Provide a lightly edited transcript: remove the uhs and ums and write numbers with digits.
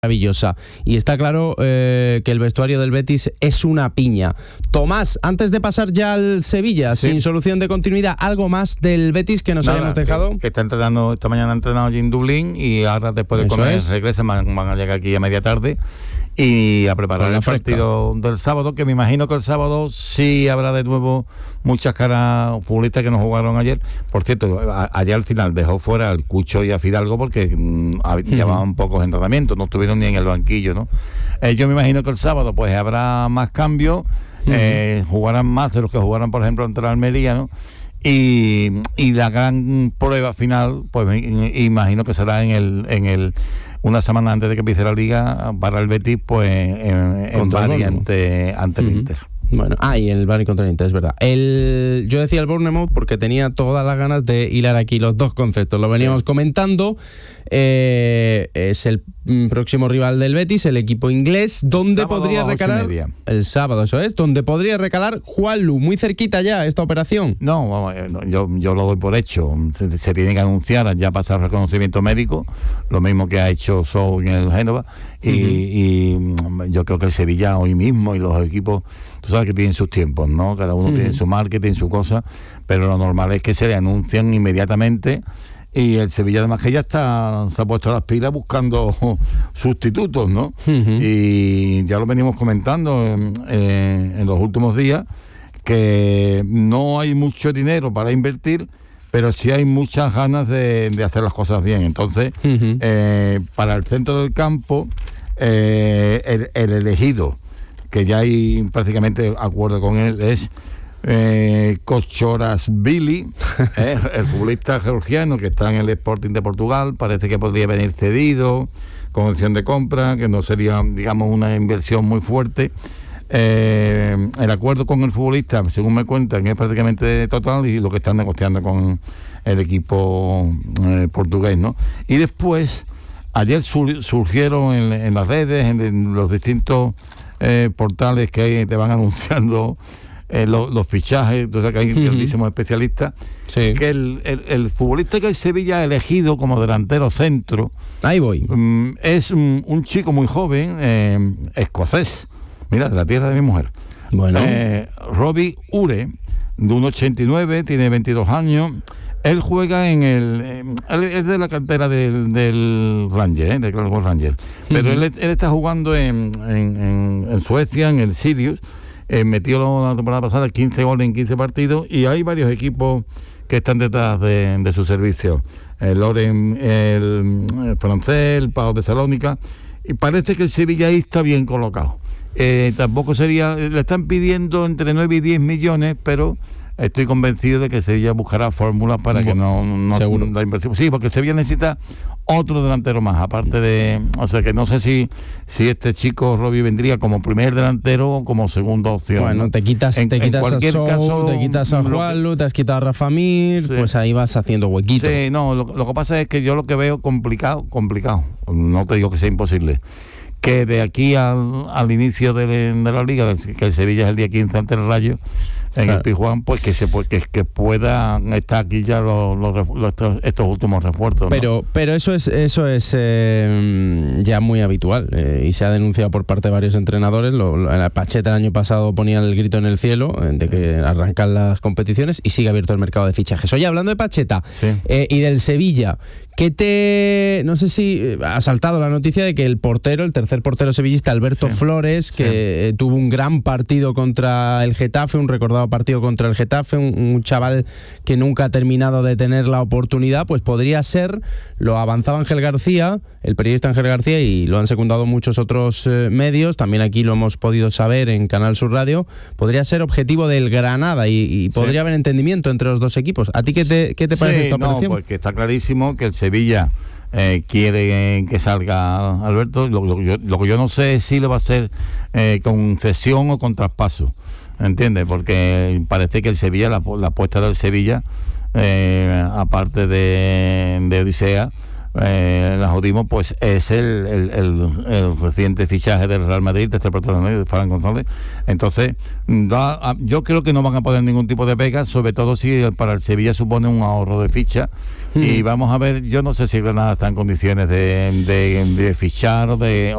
maravillosa. Y está claro que el vestuario del Betis es una piña. Tomás, antes de pasar ya al Sevilla, sin solución de continuidad, ¿algo más del Betis que nos hayamos dejado? Que está entrenando, esta mañana ha entrenado allí en Dublín y ahora después de comer regresa, van a llegar aquí a media tarde y a preparar el partido del sábado, que me imagino que el sábado sí habrá de nuevo muchas caras futbolistas que no jugaron ayer. Por cierto, ayer al final dejó fuera al Cucho y a Fidalgo porque llevaban pocos entrenamientos, no estuvieron ni en el banquillo, ¿no? Yo me imagino que el sábado pues habrá más cambios, jugarán más de los que jugaron, por ejemplo, ante la Almería, ¿no? Y la gran prueba final, pues me imagino que será en el una semana antes de que empiece la liga para el Betis, pues en Bari ante el Inter. Bueno, y el Bari contra el Inter, es verdad. Yo decía el Bournemouth porque tenía todas las ganas de hilar aquí los dos conceptos. Lo veníamos comentando. Es el próximo rival del Betis, el equipo inglés, donde podría recalar el sábado, eso es, donde podría recalar Juanlu, muy cerquita ya esta operación. No, yo lo doy por hecho. Se tiene que anunciar, ya pasa el reconocimiento médico, lo mismo que ha hecho Sou en el Génova, y yo creo que el Sevilla hoy mismo y los equipos, tú sabes que tienen sus tiempos, ¿no? Cada uno tiene su marketing, su cosa, pero lo normal es que se le anuncian inmediatamente. Y el Sevilla además que ya se ha puesto las pilas buscando sustitutos, ¿no? Y ya lo venimos comentando en los últimos días, que no hay mucho dinero para invertir, pero sí hay muchas ganas de hacer las cosas bien. Entonces, para el centro del campo, el elegido, que ya hay prácticamente acuerdo con él, es Kochorashvili, el futbolista georgiano que está en el Sporting de Portugal. Parece que podría venir cedido con opción de compra, que no sería, digamos, una inversión muy fuerte. El acuerdo con el futbolista, según me cuentan, es prácticamente total, y lo que están negociando con el equipo portugués, ¿no? Y después, ayer surgieron en las redes, en los distintos portales que te van anunciando los fichajes, entonces que hay grandísimos especialistas, que el futbolista que el Sevilla ha elegido como delantero centro, ahí voy, es un chico muy joven, escocés, mira, de la tierra de mi mujer, Robbie Ure, de 1,89, tiene 22 años. Él juega él es de la cantera del Ranger, del Glasgow Ranger, pero él está jugando en Suecia, en el Sirius. Metió la temporada pasada 15 goles en 15 partidos, y hay varios equipos que están detrás de su servicio. El Loren, el francés, el Pau de Salónica, y parece que el Sevilla ahí está bien colocado. Tampoco le están pidiendo entre 9 y 10 millones, pero estoy convencido de que Sevilla buscará fórmulas para que no la inversión. Sí, porque Sevilla necesita otro delantero más, aparte de... O sea, que no sé si este chico Robbie vendría como primer delantero o como segunda opción. Bueno, ¿no? te quitas a Sou, te quitas a Juanlu, te has quitado a Rafa Mir, pues ahí vas haciendo huequito. Sí, no, lo que pasa es que yo lo que veo complicado, no te digo que sea imposible, que de aquí al inicio de la liga, que el Sevilla es el día 15 ante el Rayo, en el Pizjuán, pues que pueda estar aquí ya estos últimos refuerzos, ¿no? Pero eso es ya muy habitual, y se ha denunciado por parte de varios entrenadores. La Pacheta el año pasado ponía el grito en el cielo de que arrancan las competiciones, y sigue abierto el mercado de fichajes. Oye, hablando de Pacheta y del Sevilla, no sé si ha saltado la noticia de que el tercer portero sevillista, Alberto Flores, que tuvo un gran partido contra el Getafe, un recordado partido contra el Getafe, un chaval que nunca ha terminado de tener la oportunidad, pues podría ser, lo avanzaba Ángel García, el periodista Ángel García, y lo han secundado muchos otros medios, también aquí lo hemos podido saber en Canal Sur Radio, podría ser objetivo del Granada, y podría haber entendimiento entre los dos equipos. ¿A ti qué te parece esta operación? No, porque está clarísimo que el Sevilla quiere que salga Alberto. Lo que yo no sé es si le va a hacer con cesión o con traspaso, ¿entiendes? Porque parece que el Sevilla, la apuesta del Sevilla, aparte de Odisea, la Jodimo, pues es el reciente fichaje del Real Madrid, de este portero de Fran González. Entonces, yo creo que no van a poner ningún tipo de pega, sobre todo si para el Sevilla supone un ahorro de ficha. Y vamos a ver, yo no sé si Granada está en condiciones de fichar o de